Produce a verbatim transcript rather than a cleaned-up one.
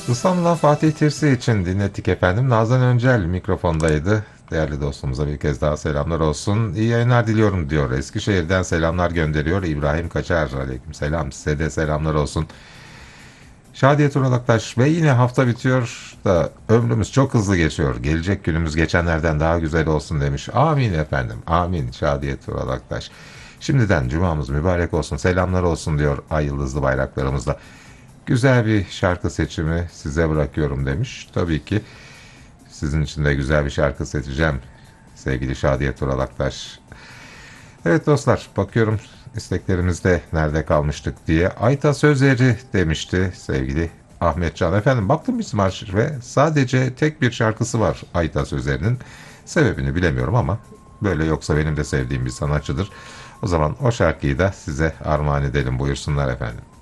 İstanbul'dan Fatih Tirsi için dinlettik efendim. Nazan Öncel mikrofondaydı. Değerli dostumuza bir kez daha selamlar olsun. İyi yayınlar diliyorum diyor. Eskişehir'den selamlar gönderiyor İbrahim Kaçar. Aleyküm selam. Size de selamlar olsun. Şadiye Turalaktaş ve yine hafta bitiyor da ömrümüz çok hızlı geçiyor. Gelecek günümüz geçenlerden daha güzel olsun demiş. Amin efendim. Amin Şadiye Turalaktaş. Şimdiden cumamız mübarek olsun. Selamlar olsun diyor ay yıldızlı bayraklarımızla. Güzel bir şarkı seçimi size bırakıyorum demiş. Tabii ki sizin için de güzel bir şarkı seçeceğim sevgili Şadiye Turalaktaş. Evet dostlar, bakıyorum isteklerimizde nerede kalmıştık diye. Ayta Sözleri demişti sevgili Ahmetcan. Efendim baktım bizim arşive sadece tek bir şarkısı var Ayta Sözleri'nin. Sebebini bilemiyorum ama böyle, yoksa benim de sevdiğim bir sanatçıdır. O zaman o şarkıyı da size armağan edelim, buyursunlar efendim.